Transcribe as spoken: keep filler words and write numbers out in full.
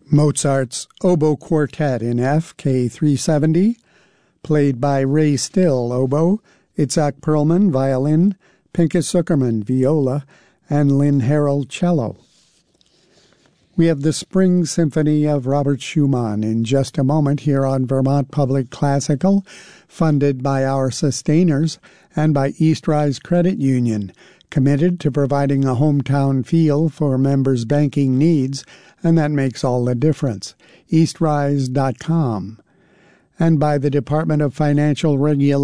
Mozart's Oboe Quartet in F, K three seventy, played by Ray Still, oboe, Itzhak Perlman, violin, Pinchas Zuckerman, viola, and Lynn Harrell, cello. We have the Spring Symphony of Robert Schumann in just a moment here on Vermont Public Classical, funded by our sustainers and by East Rise Credit Union, committed to providing a hometown feel for members' banking needs, and that makes all the difference. eastrise dot com. And by the Department of Financial Regulation